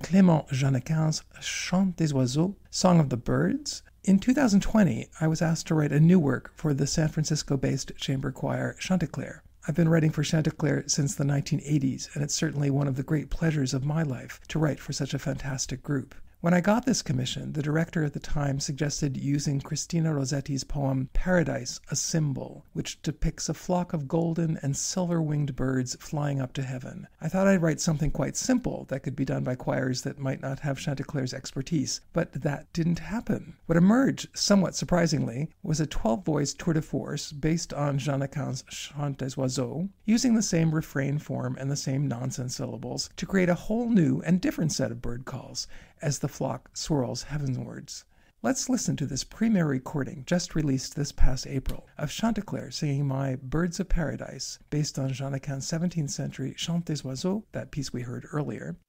Clément Jeannequin's Chant des Oiseaux, Song of the Birds. In 2020, I was asked to write a new work for the San Francisco-based chamber choir Chanteclair. I've been writing for Chanteclair since the 1980s, and it's certainly one of the great pleasures of my life to write for such a fantastic group. When I got this commission, the director at the time suggested using Christina Rossetti's poem Paradise, a Symbol, which depicts a flock of golden and silver-winged birds flying up to heaven. I thought I'd write something quite simple that could be done by choirs that might not have Chanteclair's expertise, but that didn't happen. What emerged, somewhat surprisingly, was a 12-voice tour de force based on Jeannequin's Chant des Oiseaux, using the same refrain form and the same nonsense syllables to create a whole new and different set of bird calls as the flock swirls heavenwards. Let's listen to this premiere recording just released this past April of Chanteclair singing my Birds of Paradise based on Jeannequin's 17th century Chant des Oiseaux, that piece we heard earlier,